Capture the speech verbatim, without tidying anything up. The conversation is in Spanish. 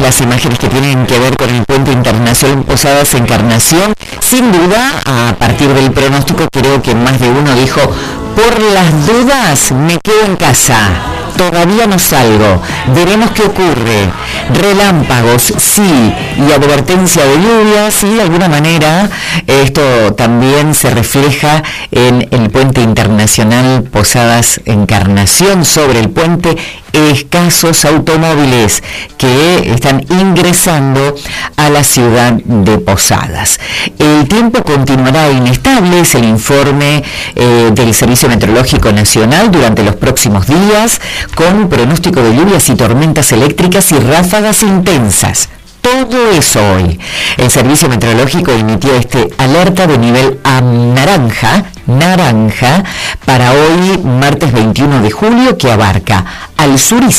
las imágenes que tienen que ver con el puente internacional Posadas Encarnación. Sin duda, a partir del pronóstico, creo que más de uno dijo, por las dudas me quedo en casa. Todavía no salgo, veremos qué ocurre. Relámpagos, sí, y advertencia de lluvias, y de alguna manera esto también se refleja en el puente internacional Posadas Encarnación. Sobre el puente, escasos automóviles que están ingresando a la ciudad de Posadas. El tiempo continuará inestable, es el informe eh, del Servicio Meteorológico Nacional durante los próximos días, con pronóstico de lluvias y tormentas eléctricas y ráfagas intensas. Todo eso hoy. El Servicio Meteorológico emitió este alerta de nivel a naranja, naranja, para hoy, martes veintiuno de julio, que abarca al sur y